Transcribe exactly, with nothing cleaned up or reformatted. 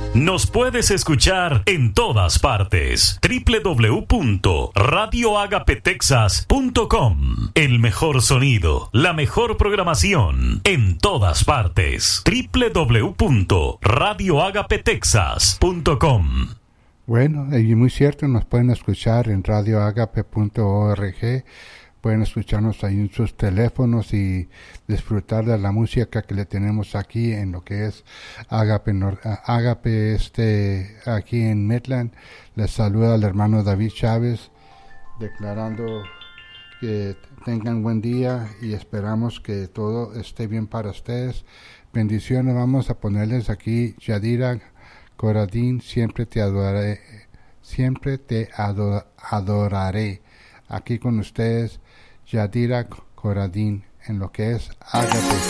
Nos puedes escuchar en todas partes. doble u doble u doble u punto radio agape texas punto com. El mejor sonido, la mejor programación en todas partes. doble u doble u doble u punto radio agape texas punto com. Bueno, y muy cierto, nos pueden escuchar en radio agape punto org. Pueden escucharnos ahí en sus teléfonos y disfrutar de la música que le tenemos aquí en lo que es Agape, Agape este, aquí en Midland. Les saluda el hermano David Chávez, declarando que tengan buen día y esperamos que todo esté bien para ustedes. Bendiciones. Vamos a ponerles aquí Yadira Coradín, siempre te adoraré, siempre te ador, adoraré. Aquí con ustedes Yadira Coradín en lo que es Agape.